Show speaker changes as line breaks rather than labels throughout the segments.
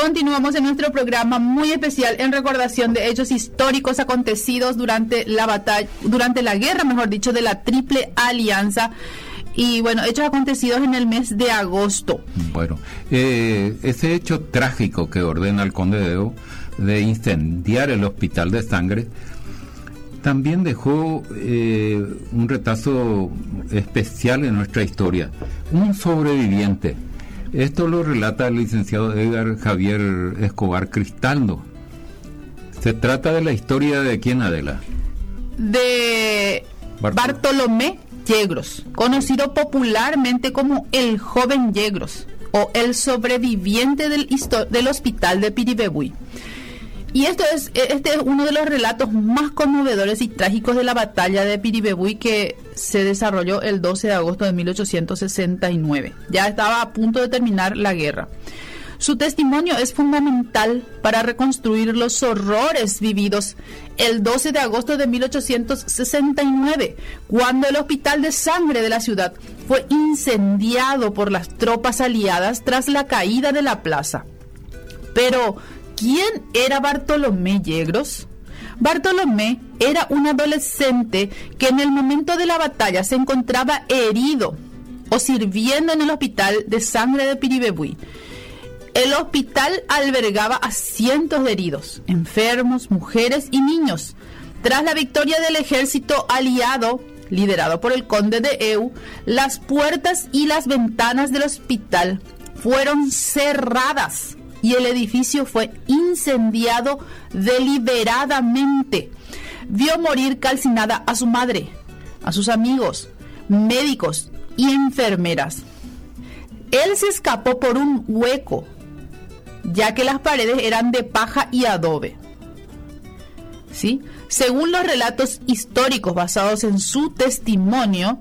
Continuamos en nuestro programa muy especial en recordación de hechos históricos acontecidos durante la guerra, mejor dicho, de la Triple Alianza. Y bueno, hechos acontecidos en el mes de agosto.
Bueno, ese hecho trágico que ordena el conde de Eu de incendiar el hospital de sangre también dejó un retazo especial en nuestra historia. Un sobreviviente. Esto lo relata el licenciado Edgar Javier Escobar Cristaldo. Se trata de la historia de quién, Adela.
De Bartolomé Yegros, conocido popularmente como el joven Yegros o el sobreviviente del hospital de Piribebuy. Y este es uno de los relatos más conmovedores y trágicos de la batalla de Piribebuy, que se desarrolló el 12 de agosto de 1869. Ya estaba a punto de terminar la guerra. Su testimonio es fundamental para reconstruir los horrores vividos el 12 de agosto de 1869, cuando el hospital de sangre de la ciudad fue incendiado por las tropas aliadas tras la caída de la plaza. Pero ¿quién era Bartolomé Yegros? Bartolomé era un adolescente que en el momento de la batalla se encontraba herido o sirviendo en el hospital de sangre de Piribebuy. El hospital albergaba a cientos de heridos, enfermos, mujeres y niños. Tras la victoria del ejército aliado, liderado por el conde de Eu, las puertas y las ventanas del hospital fueron cerradas y el edificio fue incendiado deliberadamente. Vio morir calcinada a su madre, a sus amigos, médicos y enfermeras. Él se escapó por un hueco, ya que las paredes eran de paja y adobe. ¿Sí? Según los relatos históricos basados en su testimonio,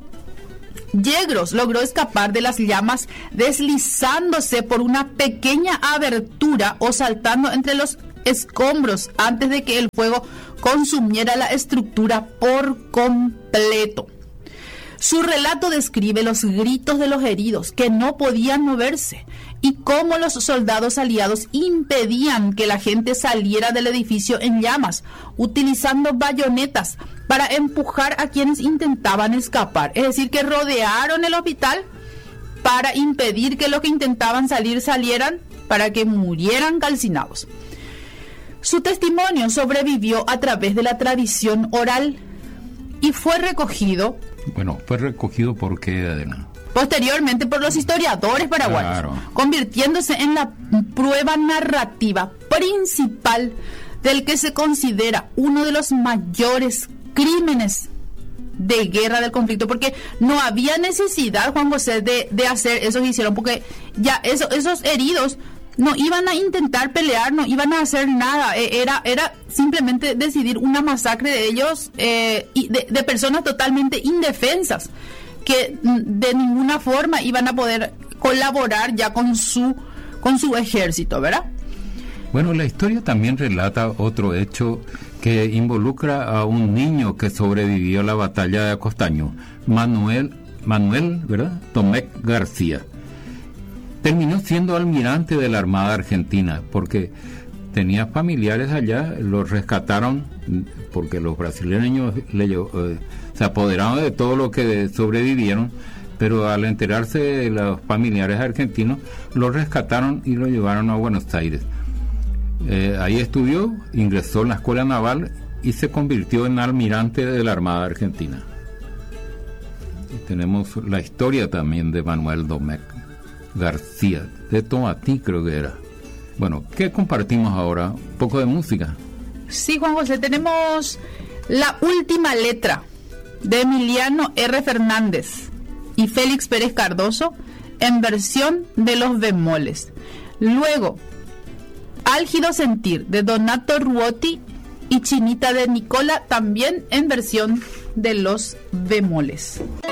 Yegros logró escapar de las llamas deslizándose por una pequeña abertura o saltando entre los escombros antes de que el fuego consumiera la estructura por completo. Su relato describe los gritos de los heridos que no podían moverse y cómo los soldados aliados impedían que la gente saliera del edificio en llamas, utilizando bayonetas para empujar a quienes intentaban escapar. Es decir, que rodearon el hospital para impedir que los que intentaban salir salieran, para que murieran calcinados. Su testimonio sobrevivió a través de la tradición oral y fue recogido.
Bueno, fue recogido por qué, Adela.
Posteriormente por los historiadores paraguayos, claro, convirtiéndose en la prueba narrativa principal del que se considera uno de los mayores crímenes de guerra del conflicto, porque no había necesidad, Juan José, de hacer eso que hicieron, porque ya esos heridos no iban a intentar pelear, no iban a hacer nada, era simplemente decidir una masacre de ellos, y de personas totalmente indefensas, que de ninguna forma iban a poder colaborar ya con su ejército, ¿verdad?
Bueno, la historia también relata otro hecho que involucra a un niño que sobrevivió a la batalla de Acostaño, Manuel, ¿verdad? Domecq García. Terminó siendo almirante de la Armada Argentina porque tenía familiares allá, los rescataron porque los brasileños se apoderaron de todo lo que sobrevivieron, pero al enterarse de los familiares argentinos, los rescataron y lo llevaron a Buenos Aires. Ahí estudió, ingresó en la Escuela Naval y se convirtió en almirante de la Armada Argentina. Y tenemos la historia también de Manuel Domecq García, de Tomatí creo que era. Bueno, ¿qué compartimos ahora? ¿Un poco de música?
Sí, Juan José, tenemos La Última Letra de Emiliano R. Fernández y Félix Pérez Cardoso en versión de los bemoles. Luego, Álgido Sentir de Donato Ruoti y Chinita de Nicola, también en versión de los bemoles.